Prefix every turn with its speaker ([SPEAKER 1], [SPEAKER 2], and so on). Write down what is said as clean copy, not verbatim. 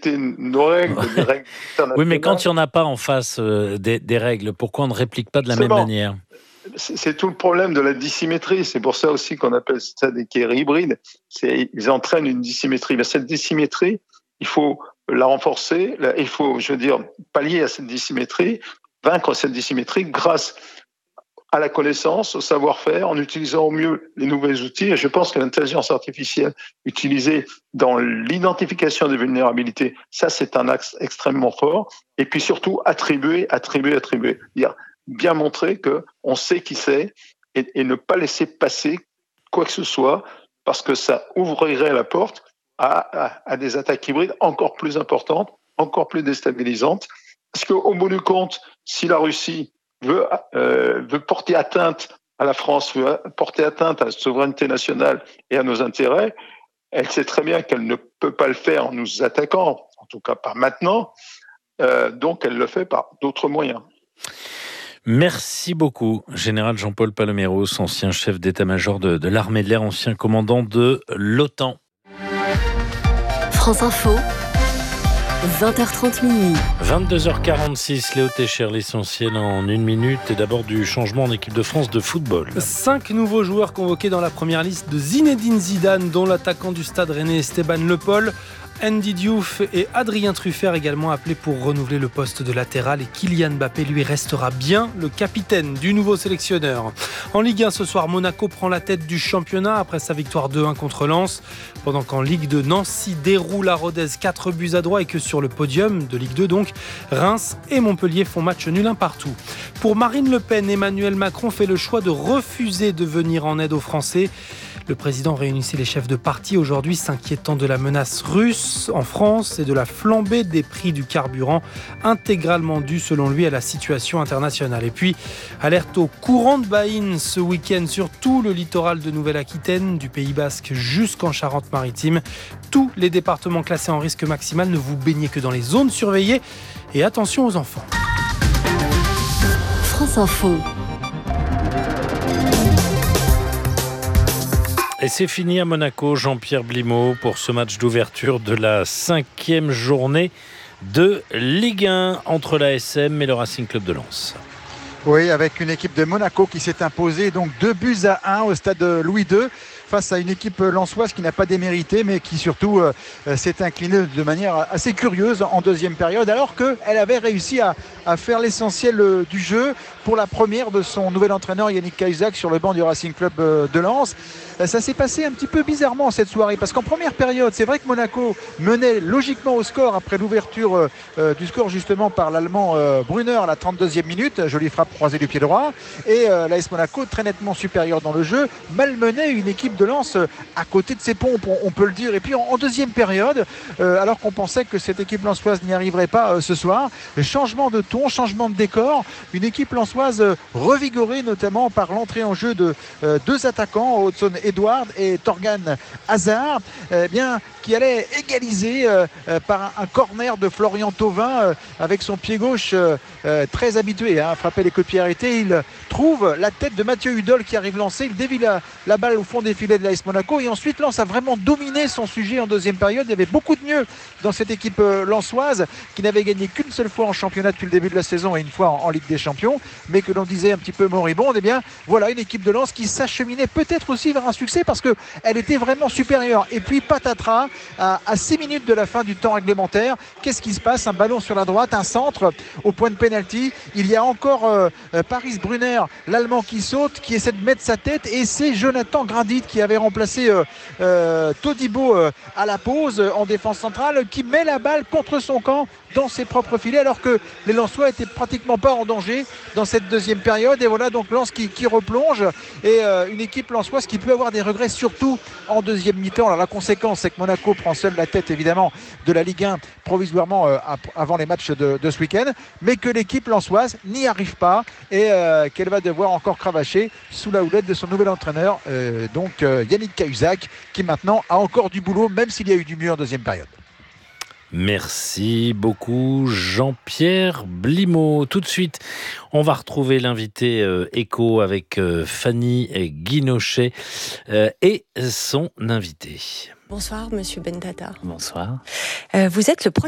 [SPEAKER 1] respecter nos règles, des règles internationales.
[SPEAKER 2] Oui, mais quand il n'y en a pas en face des règles, pourquoi on ne réplique pas de la même manière ?
[SPEAKER 1] C'est tout le problème de la dissymétrie. C'est pour ça aussi qu'on appelle ça des guerres hybrides. Ils entraînent une dissymétrie. Mais cette dissymétrie, il faut la renforcer. Il faut, pallier à cette dissymétrie, vaincre cette dissymétrie grâce à la connaissance, au savoir-faire, en utilisant au mieux les nouveaux outils. Et je pense que l'intelligence artificielle utilisée dans l'identification des vulnérabilités, ça, c'est un axe extrêmement fort. Et puis surtout, attribuer. Dire, bien montrer qu'on sait qui c'est et ne pas laisser passer quoi que ce soit, parce que ça ouvrirait la porte à des attaques hybrides encore plus importantes, encore plus déstabilisantes. Parce qu'au bout du compte, si la Russie veut porter atteinte à la France, veut porter atteinte à la souveraineté nationale et à nos intérêts, elle sait très bien qu'elle ne peut pas le faire en nous attaquant, en tout cas pas maintenant, donc elle le fait par d'autres moyens.
[SPEAKER 2] Merci beaucoup, Général Jean-Paul Paloméros, ancien chef d'état-major de l'armée de l'air, ancien commandant de l'OTAN.
[SPEAKER 3] France Info, 20h30 minuit.
[SPEAKER 2] 22h46, Léo Técher, l'essentiel en une minute. Et d'abord du changement en équipe de France de football.
[SPEAKER 4] 5 nouveaux joueurs convoqués dans la première liste de Zinedine Zidane, dont l'attaquant du Stade Rennais Esteban Le Paul. Andy Diouf et Adrien Truffert également appelés pour renouveler le poste de latéral, et Kylian Mbappé lui restera bien le capitaine du nouveau sélectionneur. En Ligue 1 ce soir, Monaco prend la tête du championnat après sa victoire 2-1 contre Lens, pendant qu'en Ligue 2, Nancy déroule à Rodez 4 buts à droit et que sur le podium de Ligue 2 donc, Reims et Montpellier font match nul un partout. Pour Marine Le Pen, Emmanuel Macron fait le choix de refuser de venir en aide aux Français. Le président réunissait les chefs de parti aujourd'hui, s'inquiétant de la menace russe en France et de la flambée des prix du carburant, intégralement due selon lui à la situation internationale. Et puis, alerte au courant de Baïn ce week-end sur tout le littoral de Nouvelle-Aquitaine, du Pays Basque jusqu'en Charente-Maritime. Tous les départements classés en risque maximal, ne vous baignez que dans les zones surveillées et attention aux enfants.
[SPEAKER 3] France Info.
[SPEAKER 2] Et c'est fini à Monaco, Jean-Pierre Blimaud, pour ce match d'ouverture de la 5e journée de Ligue 1 entre l'ASM et le Racing Club de Lens.
[SPEAKER 5] Oui, avec une équipe de Monaco qui s'est imposée donc 2-1 au stade Louis II face à une équipe lensoise qui n'a pas démérité, mais qui surtout s'est inclinée de manière assez curieuse en deuxième période, alors qu'elle avait réussi à faire l'essentiel du jeu pour la première de son nouvel entraîneur Yannick Cahuzac sur le banc du Racing Club de Lens. Ça s'est passé un petit peu bizarrement cette soirée, parce qu'en première période, c'est vrai que Monaco menait logiquement au score après l'ouverture du score justement par l'Allemand Brunner à la 32e minute, jolie frappe croisée du pied droit, et l'AS Monaco très nettement supérieur dans le jeu, malmenait une équipe de Lens à côté de ses pompes, on peut le dire. Et puis en deuxième période, alors qu'on pensait que cette équipe lensoise n'y arriverait pas ce soir, changement de ton, changement de décor, une équipe lensoise revigorée notamment par l'entrée en jeu de deux attaquants, Hudson Edouard et Torgan Hazard, qui allait égaliser par un corner de Florian Thauvin avec son pied gauche très habitué à frapper les coups de pied arrêtés. Il trouve la tête de Mathieu Hudol qui arrive lancé, il dévie la balle au fond des filets de l'AS Monaco, et ensuite Lens a vraiment dominé son sujet en deuxième période. Il y avait beaucoup de mieux dans cette équipe lensoise qui n'avait gagné qu'une seule fois en championnat depuis le début de la saison et une fois en Ligue des Champions, mais que l'on disait un petit peu moribonde. Et bien voilà une équipe de Lens qui s'acheminait peut-être aussi vers un succès parce qu'elle était vraiment supérieure. Et puis patatras, à 6 minutes de la fin du temps réglementaire, qu'est-ce qui se passe? Un ballon sur la droite, un centre au point de pénalty. Il y a encore Paris Brunner, l'Allemand qui saute, qui essaie de mettre sa tête, et c'est Jonathan Grandit qui avait remplacé Todibo à la pause en défense centrale, qui met la balle contre son camp dans ses propres filets, alors que les Lensois étaient pratiquement pas en danger dans cette deuxième période. Et voilà donc Lens qui replonge, et une équipe lensoise qui peut avoir des regrets, surtout en deuxième mi-temps. Alors la conséquence, c'est que Monaco prend seul la tête évidemment de la Ligue 1 provisoirement avant les matchs de ce week-end, mais que l'équipe lensoise n'y arrive pas, et qu'elle va devoir encore cravacher sous la houlette de son nouvel entraîneur, Yannick Cahuzac, qui maintenant a encore du boulot, même s'il y a eu du mieux en deuxième période.
[SPEAKER 2] Merci beaucoup Jean-Pierre Blimaud. Tout de suite, on va retrouver l'invité écho avec Fanny Guinochet et son invité.
[SPEAKER 6] Bonsoir Monsieur Bentata.
[SPEAKER 7] Bonsoir.
[SPEAKER 6] Vous êtes le